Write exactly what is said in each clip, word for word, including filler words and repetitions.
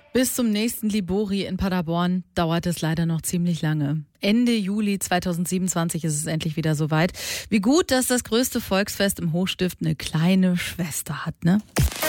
Bis zum nächsten Libori in Paderborn dauert es leider noch ziemlich lange. Ende Juli zweitausendsiebenundzwanzig ist es endlich wieder soweit. Wie gut, dass das größte Volksfest im Hochstift eine kleine Schwester hat, ne?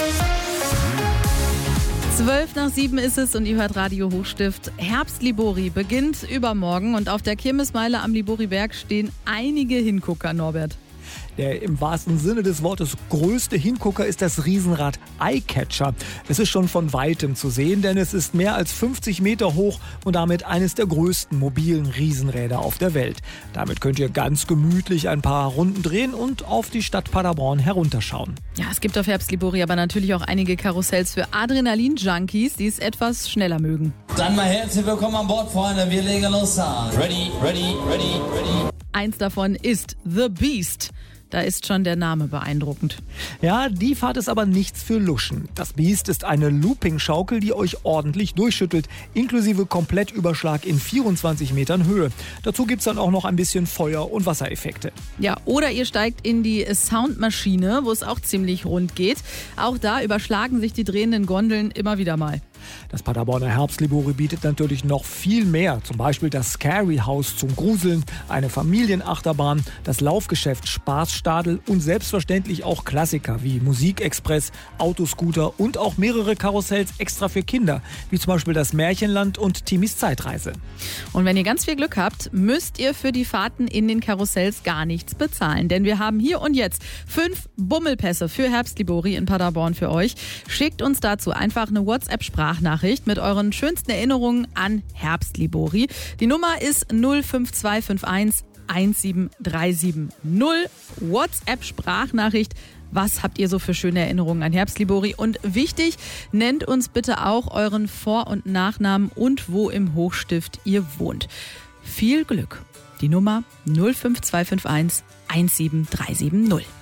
Zwölf nach sieben ist es und ihr hört Radio Hochstift. Herbst-Libori beginnt übermorgen und auf der Kirmesmeile am Liboriberg stehen einige Hingucker, Norbert. Der im wahrsten Sinne des Wortes größte Hingucker ist das Riesenrad Eyecatcher. Es ist schon von Weitem zu sehen, denn es ist mehr als fünfzig Meter hoch und damit eines der größten mobilen Riesenräder auf der Welt. Damit könnt ihr ganz gemütlich ein paar Runden drehen und auf die Stadt Paderborn herunterschauen. Ja, es gibt auf Herbst-Libori aber natürlich auch einige Karussells für Adrenalin-Junkies, die es etwas schneller mögen. Dann mal herzlich willkommen an Bord, Freunde. Wir legen los an. Ready, ready, ready, ready. Eins davon ist The Beast. Da ist schon der Name beeindruckend. Ja, die Fahrt ist aber nichts für Luschen. Das Beast ist eine Looping-Schaukel, die euch ordentlich durchschüttelt, inklusive Komplettüberschlag in vierundzwanzig Metern Höhe. Dazu gibt's dann auch noch ein bisschen Feuer- und Wassereffekte. Ja, oder ihr steigt in die Soundmaschine, wo es auch ziemlich rund geht. Auch da überschlagen sich die drehenden Gondeln immer wieder mal. Das Paderborner Herbst-Libori bietet natürlich noch viel mehr. Zum Beispiel das Scary House zum Gruseln, eine Familienachterbahn, das Laufgeschäft Spaßstadel und selbstverständlich auch Klassiker wie Musikexpress, Autoscooter und auch mehrere Karussells extra für Kinder, wie zum Beispiel das Märchenland und Timis Zeitreise. Und wenn ihr ganz viel Glück habt, müsst ihr für die Fahrten in den Karussells gar nichts bezahlen. Denn wir haben hier und jetzt fünf Bummelpässe für Herbst-Libori in Paderborn für euch. Schickt uns dazu einfach eine WhatsApp-Sprachnachricht Nachricht mit euren schönsten Erinnerungen an Herbst-Libori. Die Nummer ist null fünf zwei fünf eins eins sieben drei sieben null. WhatsApp-Sprachnachricht. Was habt ihr so für schöne Erinnerungen an Herbst-Libori? Und wichtig, nennt uns bitte auch euren Vor- und Nachnamen und wo im Hochstift ihr wohnt. Viel Glück. Die Nummer null fünf zwei fünf eins eins sieben drei sieben null.